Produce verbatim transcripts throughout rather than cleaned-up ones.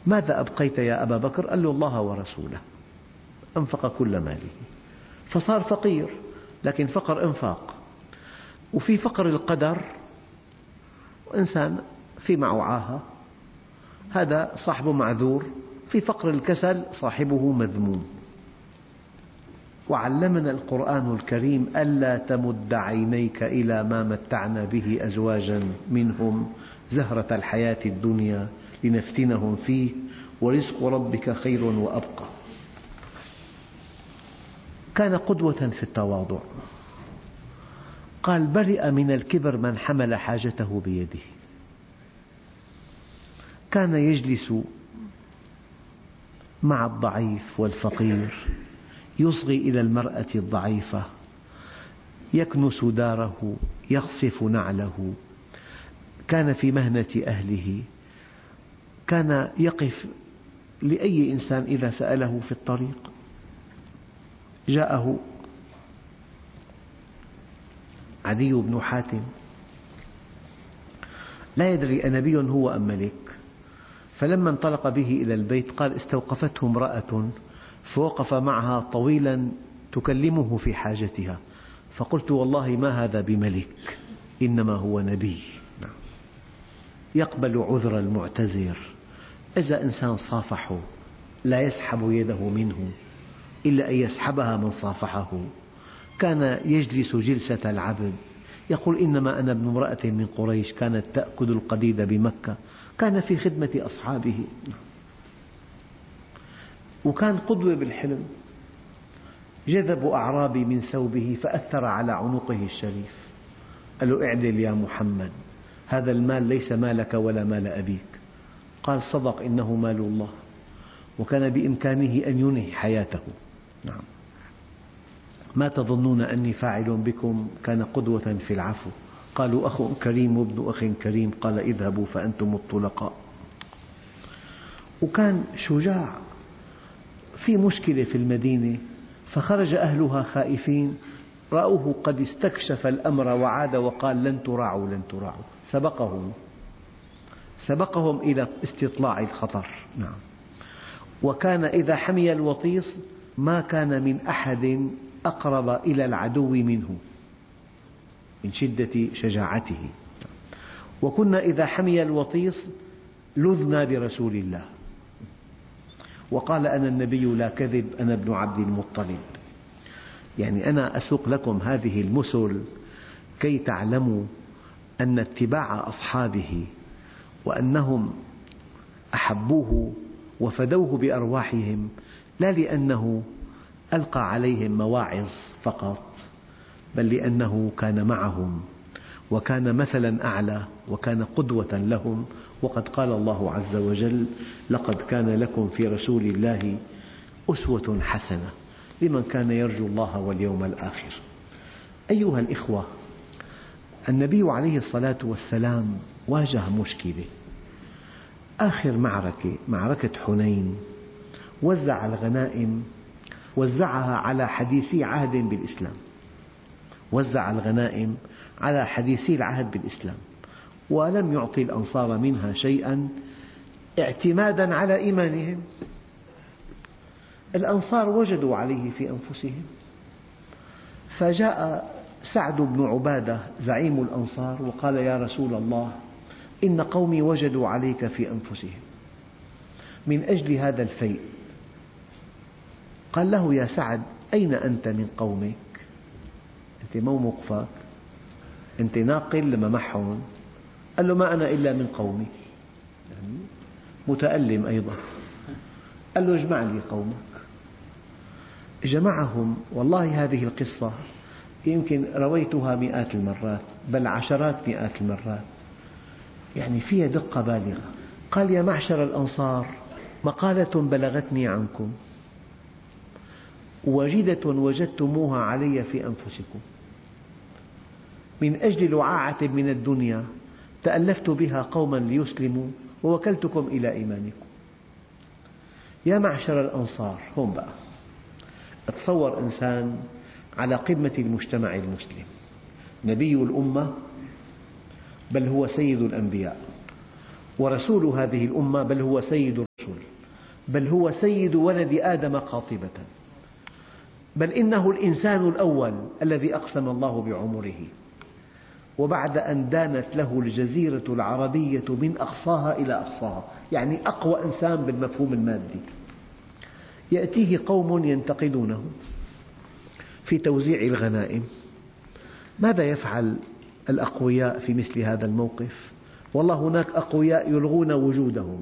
ماذا أبقيت يا أبا بكر؟ قال له الله ورسوله. أنفق كل ماله فصار فقير، لكن فقر إنفاق. وفي فقر القدر، وإنسان في معه عاهة هذا صاحبه معذور. في فقر الكسل صاحبه مذموم. وعلمنا القرآن الكريم ألا تمد عينيك إلى ما متعنا به أزواجا منهم زهرة الحياة الدنيا لنفتنهم فيه ورزق ربك خير وأبقى. كان قدوة في التواضع. قال برئ من الكبر من حمل حاجته بيده. كان يجلس مع الضعيف والفقير، يصغي إلى المرأة الضعيفة، يكنس داره، يخصف نعله. كان في مهنة أهله. كان يقف لأي إنسان إذا سأله في الطريق. جاءه عدي بن حاتم لا يدري أنبي هو أم ملك، فلما انطلق به إلى البيت قال استوقفته امرأة فوقف معها طويلا تكلمه في حاجتها، فقلت والله ما هذا بملك إنما هو نبي. يقبل عذر المعتذر. إذا إنسان صافحه لا يسحب يده منه إلا أن يسحبها من صافحه. كان يجلس جلسة العبد، يقول إنما أنا ابن امرأة من قريش كانت تأكل القديد بمكة. كان في خدمة أصحابه، وكان قدوة بالحلم. جذب أعرابي من ثوبه فأثر على عنقه الشريف، قال له اعدل يا محمد، هذا المال ليس مالك ولا مال أبيك. قال صدق إنه مال الله، وكان بإمكانه أن ينهي حياته. نعم. ما تظنون أني فاعل بكم؟ كان قدوة في العفو. قالوا أخ كريم وابن أخ كريم. قال اذهبوا فأنتم الطلقاء. وكان شجاع. في مشكلة في المدينة فخرج أهلها خائفين، رأوه قد استكشف الأمر وعاد وقال لن تراعوا لن تراعوا. سبقهم سبقهم إلى استطلاع الخطر. نعم. وكان إذا حمي الوطيس ما كان من أحد أقرب إلى العدو منه من شدة شجاعته. وكنا إذا حمي الوطيس لذنا برسول الله، وقال أنا النبي لا كذب، أنا ابن عبد المطلب. يعني أنا أسوق لكم هذه المثل كي تعلموا أن اتباع أصحابه وأنهم أحبوه وفدوه بأرواحهم لا لأنه ألقى عليهم مواعظ فقط، بل لأنه كان معهم وكان مثلا أعلى وكان قدوة لهم. وقد قال الله عز وجل لقد كان لكم في رسول الله أسوة حسنة لمن كان يرجو الله واليوم الآخر. أيها الإخوة، النبي عليه الصلاة والسلام واجه مشكلة. آخر معركة معركة حنين وزع الغنائم، وزعها على حديثي عهد بالإسلام. وزع الغنائم على حديثي العهد بالإسلام، ولم يعطي الأنصار منها شيئا اعتمادا على إيمانهم. الأنصار وجدوا عليه في أنفسهم، فجاء سعد بن عبادة زعيم الأنصار وقال يا رسول الله إن قومي وجدوا عليك في أنفسهم من أجل هذا الفيء. قال له يا سعد أين أنت من قومك؟ أنت مو موقفك، أنت ناقل لما معهم. قال له ما أنا إلا من قومي، يعني متألم أيضا. قال له اجمع لي قومك. جمعهم. والله هذه القصة يمكن رويتها مئات المرات بل عشرات مئات المرات، يعني فيها دقة بالغة. قال يا معشر الأنصار مقالة بلغتني عنكم واجدة وجدتموها علي في أنفسكم، من أجل لعاعة من الدنيا تألفت بها قوما ليسلموا ووكلتكم إلى إيمانكم. يا معشر الأنصار، هم بقى تصور إنسان على قمة المجتمع المسلم، نبي الأمة بل هو سيد الأنبياء، ورسول هذه الأمة بل هو سيد الرسل، بل هو سيد ولد آدم قاطبة، بل إنه الإنسان الأول الذي أقسم الله بعمره، وبعد أن دانت له الجزيرة العربية من أقصاها إلى أقصاها، يعني أقوى إنسان بالمفهوم المادي، يأتيه قوم ينتقدونه في توزيع الغنائم. ماذا يفعل الأقوياء في مثل هذا الموقف؟ والله هناك أقوياء يلغون وجودهم.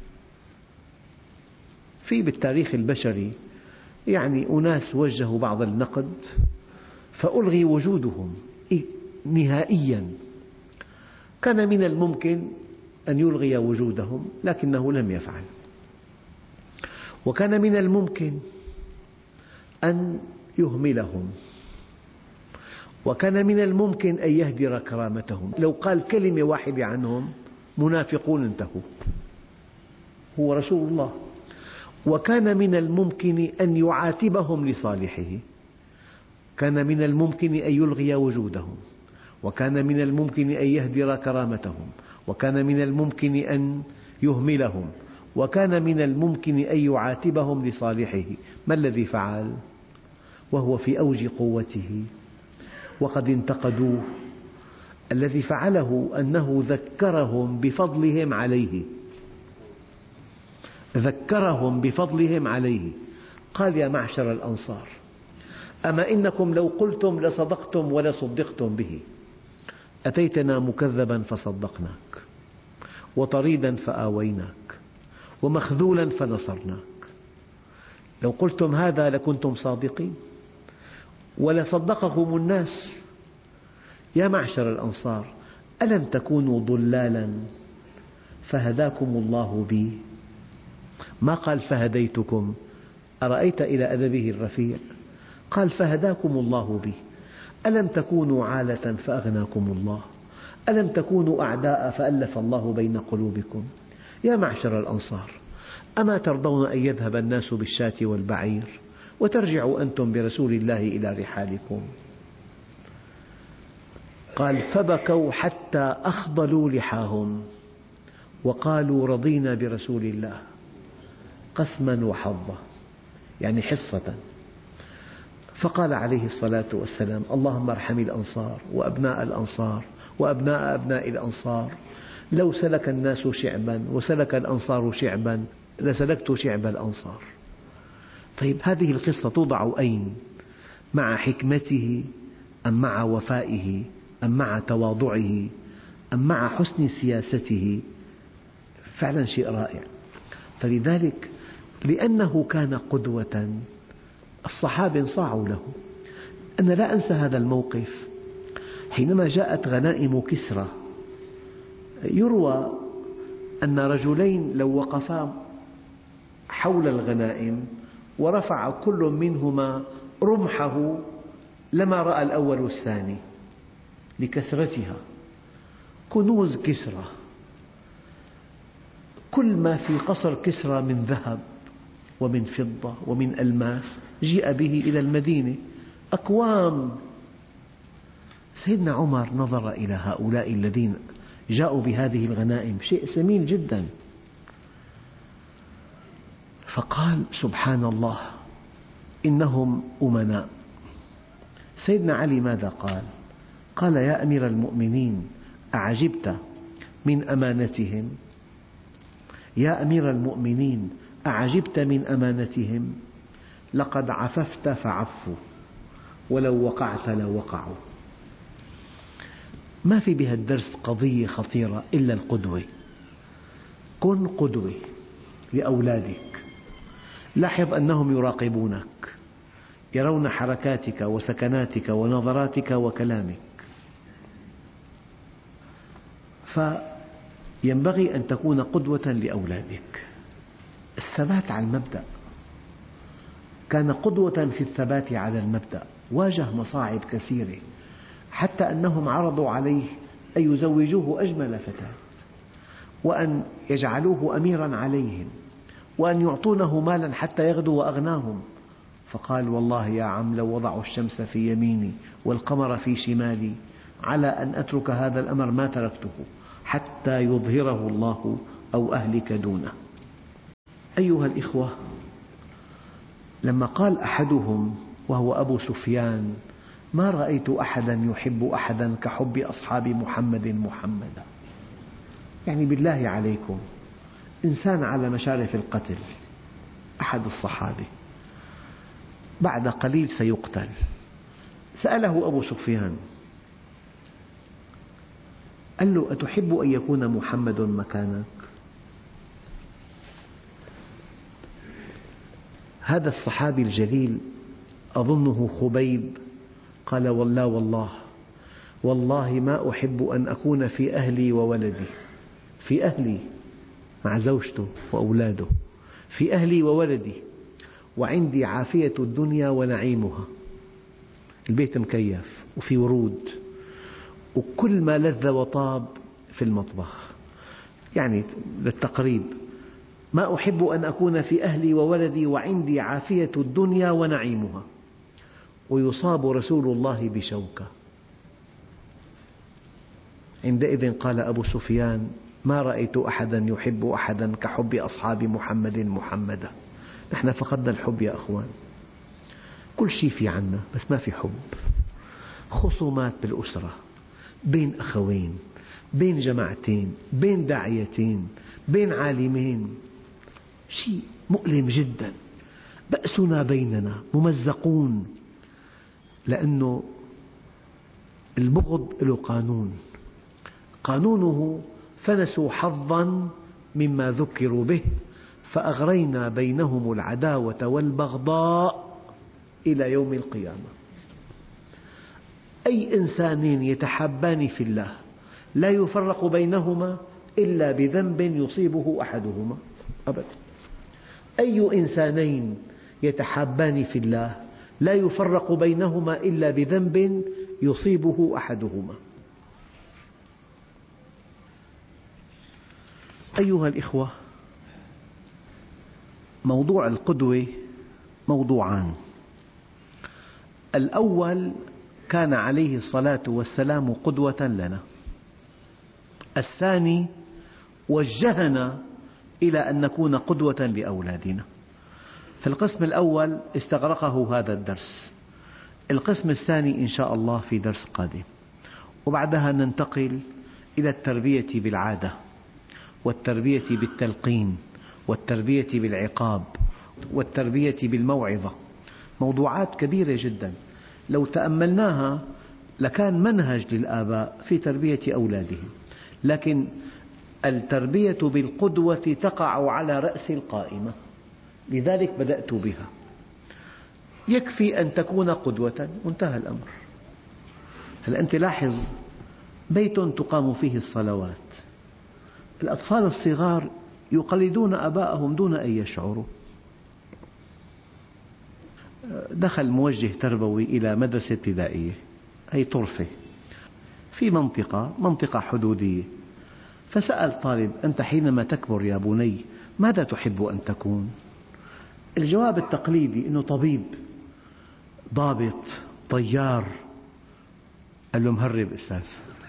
في بالتاريخ البشري يعني أناس وجهوا بعض النقد فألغي وجودهم نهائيا. كان من الممكن أن يلغي وجودهم لكنه لم يفعل، وكان من الممكن أن يهملهم، وكان من الممكن أن يهدر كرامتهم. لو قال كلمة واحدة عنهم منافقون انتهوا، هو رسول الله. وكان من الممكن أن يعاتبهم لصالحه، كان من الممكن أن يلغي وجودهم، وكان من الممكن أن يهدر كرامتهم، وكان من الممكن أن يهملهم، وكان من الممكن أن يعاتبهم لصالحه. ما الذي فعل وهو في أوج قوته وقد انتقدوه؟ الذي فعله أنه ذكرهم بفضلهم عليه، ذكرهم بفضلهم عليه. قال: يا معشر الأنصار، أما إنكم لو قلتم لصدقتم ولصدقتم به، أتيتنا مكذبا فصدقناك، وطريدا فآويناك، ومخذولا فنصرناك. لو قلتم هذا لكنتم صادقين ولصدقكم الناس. يا معشر الأنصار، ألم تكونوا ضلالا فهداكم الله بي؟ ما قال فهديتكم، أرأيت إلى أدبه الرفيع، قال فهداكم الله بي. ألم تكونوا عالة فأغناكم الله؟ ألم تكونوا أعداء فألف الله بين قلوبكم؟ يا معشر الأنصار، أما ترضون أن يذهب الناس بالشاة والبعير وترجعوا أنتم برسول الله إلى رحالكم؟ قال: فبكوا حتى أخضلوا لحاهم وقالوا رضينا برسول الله قسما وحظا، يعني حصة. فقال عليه الصلاة والسلام: اللهم ارحم الأنصار وأبناء الأنصار وأبناء أبناء الأنصار. لو سلك الناس شعبا وسلك الأنصار شعبا لسلكت شعب الأنصار. طيب، هذه القصة توضع أين؟ مع حكمته أم مع وفائه أم مع تواضعه أم مع حسن سياسته؟ فعلا شيء رائع. فلذلك لأنه كان قدوة الصحابة انصاعوا له. أنا لا أنسى هذا الموقف حينما جاءت غنائم كسرى. يروى أن رجلين لو وقفا حول الغنائم ورفع كل منهما رمحه لما رأى الأول الثاني لكثرتها. كنوز كسرى، كل ما في قصر كسرى من ذهب ومن فضة ومن ألماس جيء به إلى المدينة، أكوام. سيدنا عمر نظر إلى هؤلاء الذين جاءوا بهذه الغنائم، شيء ثمين جدا، فقال: سبحان الله، إنهم أمناء. سيدنا علي ماذا قال؟ قال: يا أمير المؤمنين، أعجبت من أمانتهم؟ يا أمير المؤمنين، أعجبت من أمانتهم؟ لقد عففت فعفوا، ولو وقعت لوقعوا. ما في بها الدرس قضية خطيرة إلا القدوة. كن قدوة لأولادك. لاحظ أنهم يراقبونك، يرون حركاتك وسكناتك ونظراتك وكلامك، فينبغي أن تكون قدوة لأولادك. الثبات على المبدأ، كان قدوة في الثبات على المبدأ. واجه مصاعب كثيرة حتى أنهم عرضوا عليه أن يزوجوه أجمل فتاة، وأن يجعلوه أميرا عليهم، وأن يعطونه مالا حتى يغدو وأغناهم. فقال: والله يا عم، لو وضعوا الشمس في يميني والقمر في شمالي على أن أترك هذا الأمر ما تركته حتى يظهره الله أو أهلك دونه. أيها الإخوة، لما قال أحدهم وهو أبو سفيان: ما رأيت أحدا يحب أحدا كحب أصحاب محمد محمدا، يعني بالله عليكم، إنسان على مشارف القتل، أحد الصحابة بعد قليل سيقتل، سأله أبو سفيان قال له: أتحب أن يكون محمد مكانك؟ هذا الصحابي الجليل أظنه خبيب قال: والله والله والله ما أحب أن أكون في أهلي وولدي، في أهلي مع زوجته وأولاده، في أهلي وولدي، وعندي عافية الدنيا ونعيمها، البيت مكيف وفي ورود وكل ما لذ وطاب في المطبخ، يعني للتقريب: ما أحب أن أكون في أهلي وولدي وعندي عافية الدنيا ونعيمها، ويصاب رسول الله بشوكة. عندئذ قال أبو سفيان: ما رأيت أحدا يحب أحدا كحب أصحاب محمد محمدا. نحن فقدنا الحب يا أخوان، كل شيء في عنا بس ما في حب. خصومات بالأسرة، بين أخوين، بين جماعتين، بين داعيتين، بين عالمين، شيء مؤلم جدا. بأسنا بيننا ممزقون، لأنه البغض له قانون، قانونه: فنسوا حظا مما ذكروا به فأغرينا بينهم العداوة والبغضاء إلى يوم القيامة. أي إنسانين يتحابان في الله لا يفرق بينهما إلا بذنب يصيبه أحدهما أبدا. أي إنسانين يتحابان في الله لا يفرق بينهما إلا بذنب يصيبه أحدهما. أيها الإخوة، موضوع القدوة موضوعان: الأول كان عليه الصلاة والسلام قدوة لنا، الثاني وجهنا إلى أن نكون قدوة لأولادنا. في القسم الأول استغرقه هذا الدرس، القسم الثاني إن شاء الله في درس قادم، وبعدها ننتقل إلى التربية بالعادة، والتربية بالتلقين، والتربية بالعقاب، والتربية بالموعظة. موضوعات كبيرة جدا لو تأملناها لكان منهج للآباء في تربية أولادهم، لكن التربية بالقدوة تقع على رأس القائمة، لذلك بدأت بها. يكفي أن تكون قدوة وانتهى الأمر. هل أنت لاحظ بيت تقام فيه الصلوات، الأطفال الصغار يقلدون آباءهم دون أن يشعروا. دخل موجه تربوي إلى مدرسة ابتدائية، هي طرفة في منطقة منطقة حدودية، فسأل طالب: أنت حينما تكبر يا بني ماذا تحب أن تكون؟ الجواب التقليدي أنه طبيب، ضابط، طيار. قال له: مهرب أستاذ.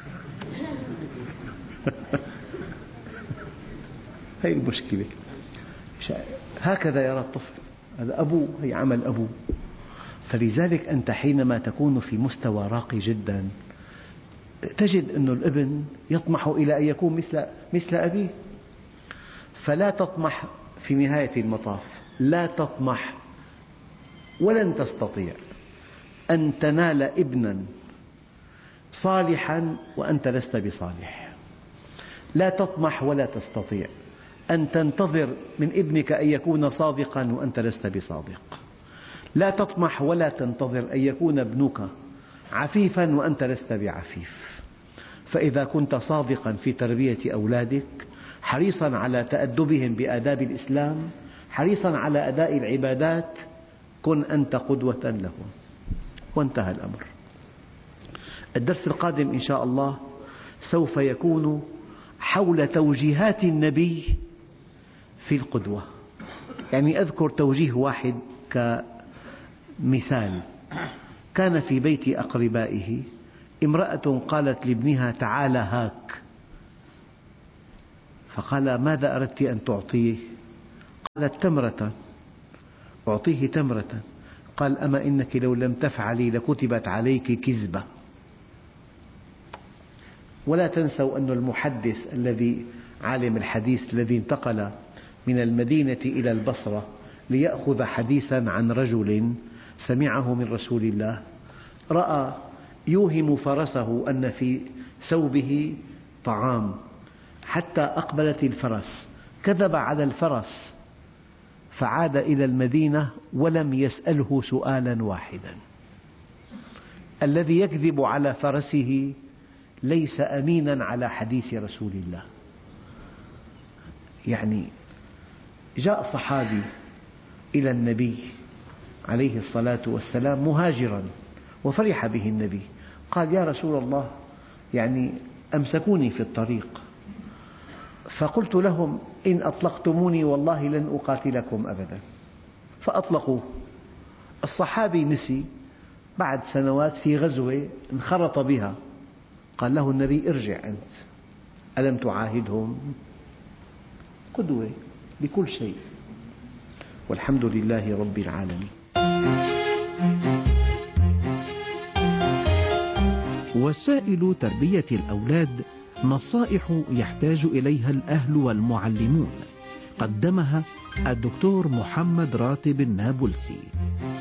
هذه المشكلة، هكذا يرى الطفل، هذا أبوه، هي عمل أبوه. فلذلك أنت حينما تكون في مستوى راقي جدا تجد أن الابن يطمح إلى أن يكون مثل مثل أبيه، فلا تطمح في نهاية المطاف، لا تطمح ولن تستطيع أن تنال ابنا صالحا وأنت لست بصالح، لا تطمح ولا تستطيع أن تنتظر من ابنك أن يكون صادقا وأنت لست بصادق، لا تطمح ولا تنتظر أن يكون ابنك عفيفا وأنت لست بعفيف. فإذا كنت صادقا في تربية أولادك، حريصا على تأدبهم بآداب الإسلام، حريصا على أداء العبادات، كن أنت قدوة لهم، وانتهى الأمر. الدرس القادم إن شاء الله سوف يكون حول توجيهات النبي في القدوة. يعني أذكر توجيه واحد كمثال: كان في بيت أقربائه امرأة قالت لابنها: تعال هاك، فقال: ماذا أردت أن تعطيه؟ قالت تمرة، أعطيه تمرة. قال أما إنك لو لم تفعلي لكتبت عليك كذبة. ولا تنسوا أن المحدث الذي عالم الحديث الذي انتقل من المدينة إلى البصرة ليأخذ حديثا عن رجل سمعه من رسول الله، رأى يوهم فرسه أن في ثوبه طعام حتى أقبلت الفرس، كذب على الفرس فعاد إلى المدينة ولم يسأله سؤالا واحدا. الذي يكذب على فرسه ليس أمينا على حديث رسول الله. يعني جاء صحابي إلى النبي عليه الصلاة والسلام مهاجرا وفرح به النبي، قال يا رسول الله يعني أمسكوني في الطريق فقلت لهم إن أطلقتموني والله لن أقاتلكم أبدا، فأطلقوه. الصحابي نسي بعد سنوات في غزوة انخرط بها، قال له النبي ارجع أنت، ألم تعاهدهم؟ قدوة بكل شيء. والحمد لله رب العالمين. وسائل تربية الأولاد نصائح يحتاج إليها الأهل والمعلمون، قدمها الدكتور محمد راتب النابلسي.